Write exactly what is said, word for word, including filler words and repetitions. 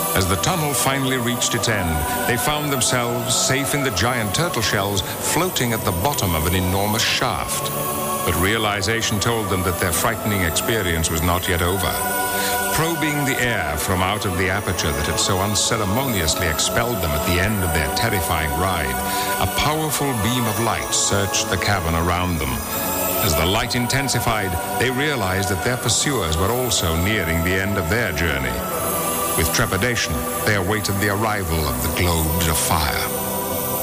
As the tunnel finally reached its end, they found themselves safe in the giant turtle shells floating at the bottom of an enormous shaft. But realization told them that their frightening experience was not yet over. Probing the air from out of the aperture that had so unceremoniously expelled them at the end of their terrifying ride, a powerful beam of light searched the cavern around them. As the light intensified, they realized that their pursuers were also nearing the end of their journey. With trepidation, they awaited the arrival of the globes of fire.